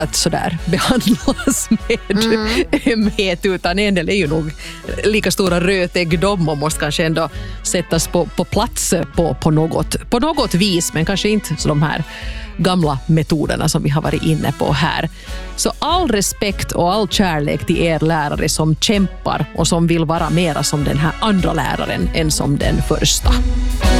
att sådär behandlas med ömhet, utan en del är ju nog lika stora rötägg de och måste kanske ändå sättas på plats på något vis, men kanske inte så de här gamla metoderna som vi har varit inne på här. Så all respekt och all kärlek till er lärare som kämpar och som vill vara mera som den här andra läraren än som den första.